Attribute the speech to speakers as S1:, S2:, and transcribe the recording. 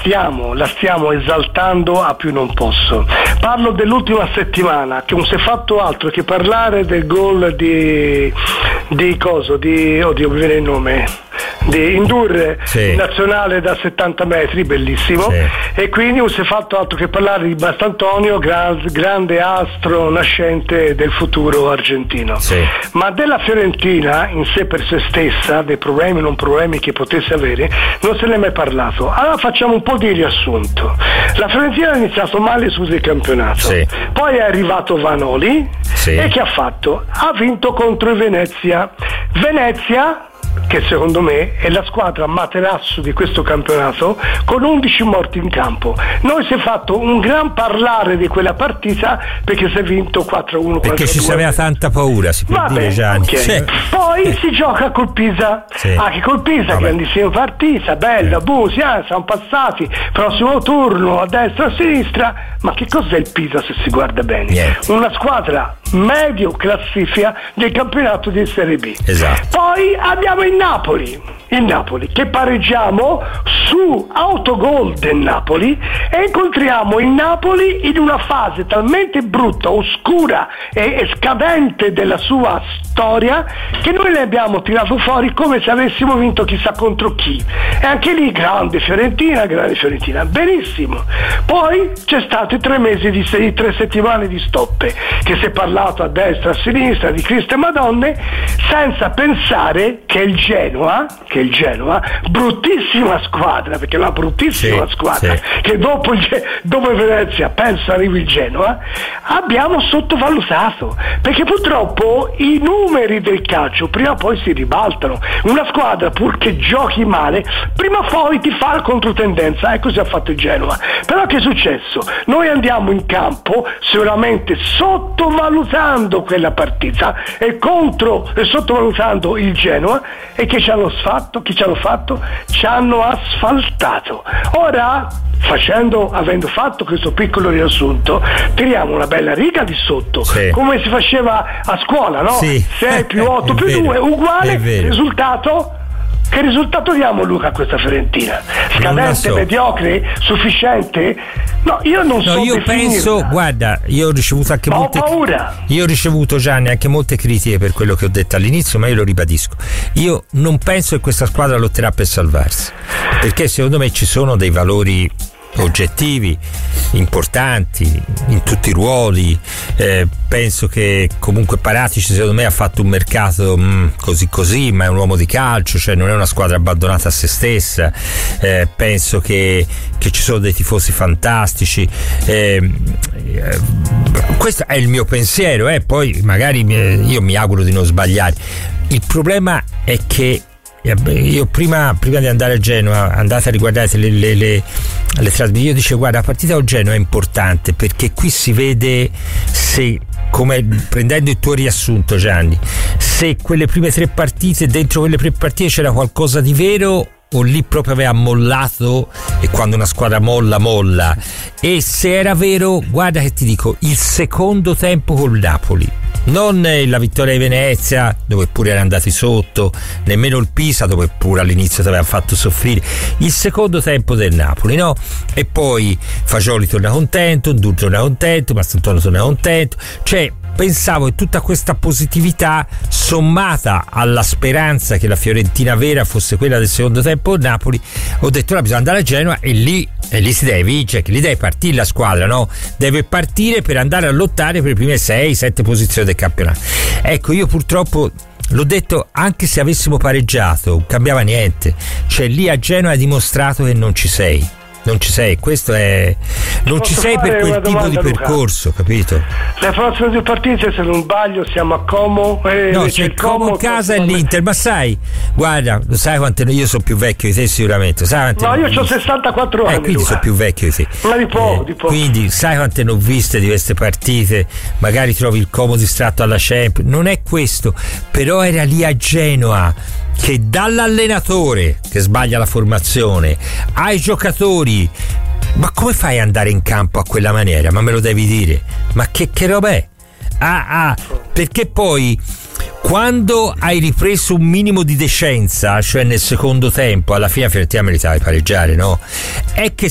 S1: stiamo esaltando a più non posso. Parlo dell'ultima settimana, che non si è fatto altro che parlare del gol di oddio mi viene il nome, di Indurre,
S2: sì,
S1: nazionale da 70 metri, bellissimo,
S2: sì.
S1: E quindi non si è fatto altro che parlare di Bastantonio, grande astro nascente del futuro argentino,
S2: sì.
S1: Ma della Fiorentina in sé per se stessa, dei problemi o non problemi che potesse avere, non se ne è mai parlato. Allora facciamo un po' di riassunto. La Fiorentina ha iniziato male sul campionato,
S2: sì.
S1: Poi è arrivato Vanoli,
S2: sì.
S1: E che ha fatto? Ha vinto contro il Venezia, che secondo me è la squadra materasso di questo campionato, con 11 morti in campo. Noi si è fatto un gran parlare di quella partita perché si è vinto 4-1,
S2: perché
S1: 4-2.
S2: ci si aveva tanta paura, si può dire, Gianni.
S1: Okay.
S2: Sì.
S1: Poi si gioca col Pisa,
S2: sì.
S1: Anche col Pisa, grandissima partita, bella, siamo passati, prossimo turno a destra a sinistra, ma che cos'è il Pisa se si guarda bene?
S2: Niente.
S1: Una squadra medio classifica del campionato di Serie B.
S2: Esatto.
S1: Poi abbiamo il Napoli che pareggiamo su autogol del Napoli e incontriamo il Napoli in una fase talmente brutta, oscura e scadente della sua storia che noi le abbiamo tirato fuori come se avessimo vinto chissà contro chi. E anche lì grande Fiorentina, benissimo. Poi c'è stato 3 settimane di stoppe, che si è parlato a destra, a sinistra di Cristo e Madonne, senza pensare che il Genoa, bruttissima squadra, perché è una bruttissima squadra, sì. Che dopo Venezia penso arrivi il Genoa, abbiamo sottovalutato, perché purtroppo i numeri del calcio prima o poi si ribaltano. Una squadra, pur che giochi male, prima o poi ti fa la controtendenza, e così ha fatto il Genoa. Però che è successo? Noi andiamo in campo sicuramente sottovalutando quella partita e sottovalutando il Genoa, e che ci hanno fatto? Ci hanno asfaltato. Ora, avendo fatto questo piccolo riassunto, tiriamo una bella riga di sotto, sì. Come si faceva a scuola, no?
S2: Sì.
S1: 6 più 8 più 2 uguale, risultato? Che risultato diamo, Luca, a questa Fiorentina? Scadente, mediocre, sufficiente? No, io non so.
S2: Io penso, guarda, io ho ricevuto anche
S1: ho paura.
S2: Io ho ricevuto, Gianni, anche molte critiche per quello che ho detto all'inizio, ma io lo ribadisco. Io non penso che questa squadra lotterà per salvarsi, perché secondo me ci sono dei valori oggettivi importanti in tutti i ruoli. Penso che comunque Paratici secondo me ha fatto un mercato così, ma è un uomo di calcio, cioè non è una squadra abbandonata a se stessa. Penso che ci sono dei tifosi fantastici. Questo è il mio pensiero, poi magari io mi auguro di non sbagliare. Il problema è che io prima di andare a Genoa, andate a riguardare le trasmissioni, io dicevo guarda, la partita con Genoa è importante perché qui si vede se, come prendendo il tuo riassunto, Gianni, se quelle prime 3 partite, dentro quelle 3 partite c'era qualcosa di vero o lì proprio aveva mollato, e quando una squadra molla, e se era vero, guarda che ti dico, il secondo tempo col Napoli, non la vittoria di Venezia dove pure era andati sotto, nemmeno il Pisa dove pure all'inizio ti aveva fatto soffrire, il secondo tempo del Napoli, no? E poi Fagioli torna contento, Ndur torna contento, Mastantuono torna contento, cioè pensavo che tutta questa positività sommata alla speranza che la Fiorentina vera fosse quella del secondo tempo del Napoli, ho detto bisogna andare a Genoa e lì si deve vincere, che lì deve partire la squadra, no? Deve partire per andare a lottare per le prime 6-7 posizioni del campionato. Ecco, io purtroppo l'ho detto, anche se avessimo pareggiato non cambiava niente, cioè lì a Genoa hai dimostrato che non ci sei, questo è, non ci sei per quel tipo di percorso, Luca, capito?
S1: Le prossime 2 partite, se non sbaglio, siamo a Como,
S2: no, c'è il Como in casa e l'Inter, ma sai, guarda, lo sai quante, io sono più vecchio di te sicuramente, sai quante,
S1: no, io ho 64 anni,
S2: quindi
S1: Luca,
S2: sono più vecchio di te,
S1: ma di poco.
S2: Quindi sai quante ne ho viste di queste partite, magari trovi il Como distratto alla Champions, non è questo, però era lì a Genoa che dall'allenatore che sbaglia la formazione ai giocatori, ma come fai ad andare in campo a quella maniera? Ma me lo devi dire, ma che roba è? Perché poi quando hai ripreso un minimo di decenza, cioè nel secondo tempo, alla fine la Fiorentina meritava di pareggiare, no? È che